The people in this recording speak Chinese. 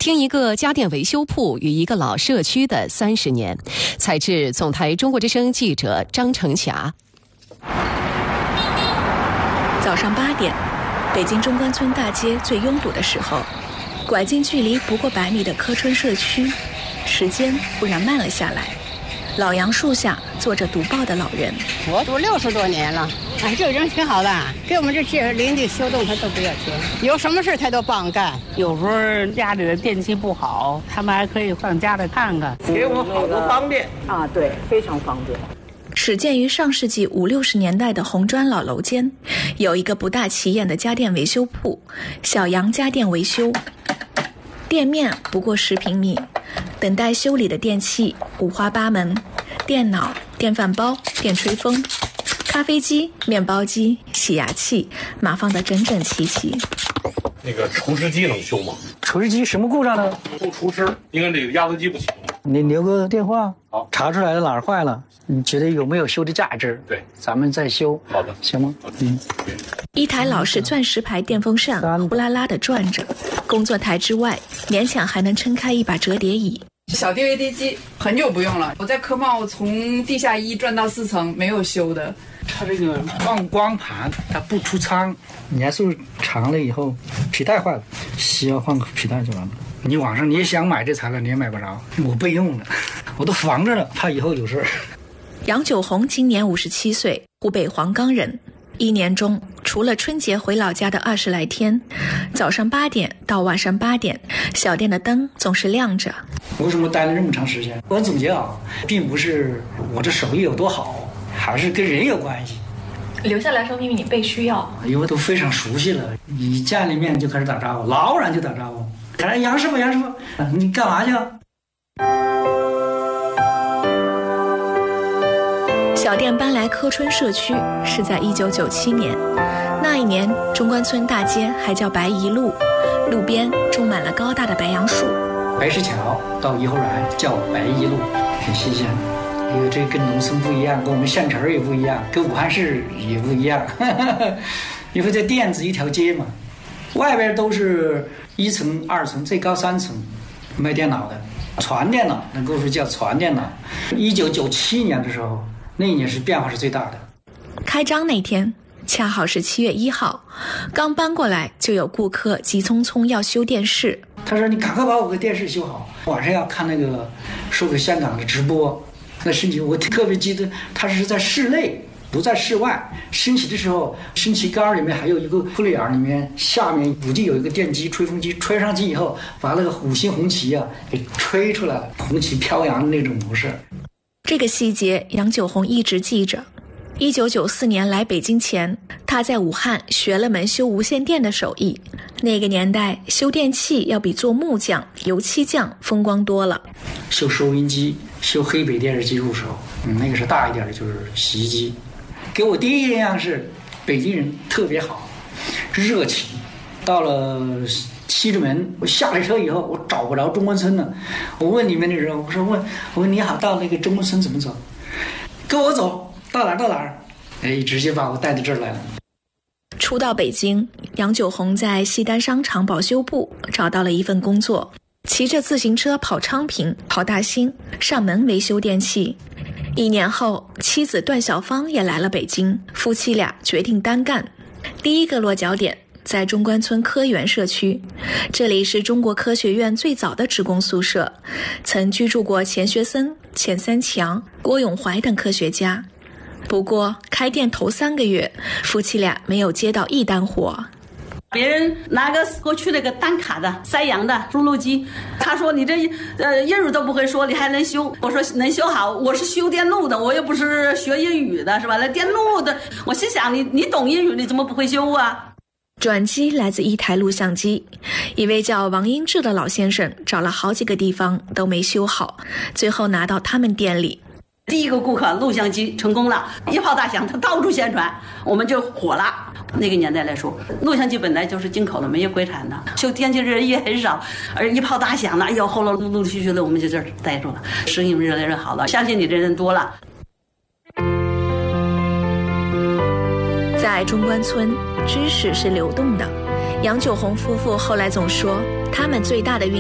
听一个家电维修铺与一个老社区的30年。采制总台中国之声记者张成霞。 早上8点，北京中关村大街最拥堵的时候，拐进距离不过100米的柯春社区，时间忽然慢了下来。老杨树下坐着读报的老人， 我读60多年了，这个人挺好的，给我们这邻居修动他都不要钱，有什么事他都帮干。 有时候家里的电器不好，他们还可以上家里看看， 给我们好多方便啊，对，非常方便。 始建于上世纪50、60年代的红砖老楼间，有一个不大起眼的家电维修铺——小杨家电维修。店面不过10平米，等待修理的电器五花八门，电脑、电饭煲、电吹风、咖啡机、面包机、洗牙器，码放得整整齐齐。 那个除湿机能修吗？ 除湿机什么故障呢？ 不除湿，应该这个压缩机不行。 你留个电话， 好， 查出来了哪儿坏了，你觉得有没有修的价值？ 对， 咱们再修。 好的， 行吗？ 一台老式钻石牌电风扇呼啦啦地转着，工作台之外勉强还能撑开一把折叠椅。 小 DVD 机很久不用了，我在科贸从地下1转到4层没有修的。 它这个光盘它不出仓，年数长了以后皮带坏了，需要换个皮带就完了。你网上你也想买这材料你也买不着，我备用了，我都防着了，怕以后有事儿。 杨九红今年57岁，湖北黄冈人。1年中，除了春节回老家的20来天，早上8点到晚上8点，小店的灯总是亮着。 为什么待了这么长时间？我总结并不是我这手艺有多好，还是跟人有关系。 留下来说明你被需要， 因为都非常熟悉了，一见了面就开始打招呼，老远就打招呼。看杨师傅，杨师傅，你干嘛去？ 小店搬来柯春社区是在1997年，那一年中关村大街还叫白宜路，路边种满了高大的白杨树。 白石桥到颐和园叫白宜路，很新鲜。因为这跟农村不一样，跟我们县城也不一样，跟武汉市也不一样。因为这店子一条街嘛，外边都是1层、2层，最高3层卖电脑的，传电脑能够说叫传电脑。1997年的时候，那一年是变化是最大的。 开张那天恰好是7月1号，刚搬过来就有顾客急匆匆要修电视。 他说：“你赶快把我个电视修好，晚上要看那个说给香港的直播。”那升旗我特别记得，它是在室内，不在室外。升旗的时候，升旗杆里面还有一个铺帘，里面下面估计有一个电机、吹风机，吹上去以后，把那个5星红旗给吹出来了，红旗飘扬的那种模式。 这个细节杨九红一直记着。1994年来北京前，他在武汉学了门修无线电的手艺。那个年代修电器要比做木匠、油漆匠风光多了。 修收音机、修黑白电视机入手，那个是大一点的，就是洗衣机。给我第一印象是北京人特别好，热情。到了西直门，我下了车以后，我找不着中关村了。我问里面的人，我说你好，到那个中关村怎么走？跟我走，到哪儿？直接把我带到这儿来了。 初到北京，杨九红在西单商场保修部找到了一份工作，骑着自行车跑昌平、跑大兴，上门维修电器。1年后，妻子段小芳也来了北京，夫妻俩决定单干。第一个落脚点在中关村科园社区，这里是中国科学院最早的职工宿舍，曾居住过钱学森、钱三强、郭永怀等科学家。不过开店头3个月，夫妻俩没有接到1单活。 别人拿个过去那个单卡的3洋的输入机，他说你这英语都不会说，你还能修？我说能修好，我是修电路的，我又不是学英语的，是吧？那电路的，我心想你懂英语，你怎么不会修啊？ 转机来自一台录像机，一位叫王英志的老先生找了好几个地方都没修好，最后拿到他们店里。 第一个顾客录像机成功了，一炮大响，他到处宣传，我们就火了。那个年代来说，录像机本来就是进口的，没有国产的，修电器人也很少，而一炮大响了，哎呦，后来陆陆续续的我们就这儿待住了，生意越来越好了，相信你的人多了。 在中关村，知识是流动的。杨九红夫妇后来总说，他们最大的